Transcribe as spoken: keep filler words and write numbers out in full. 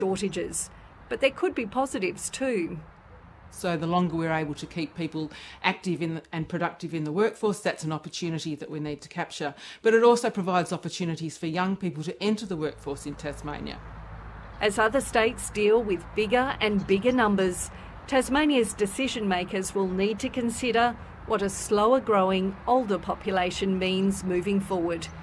shortages. But there could be positives too. So the longer we're able to keep people active in the, and productive in the workforce, that's an opportunity that we need to capture. But it also provides opportunities for young people to enter the workforce in Tasmania. As other states deal with bigger and bigger numbers, Tasmania's decision makers will need to consider what a slower growing older population means moving forward.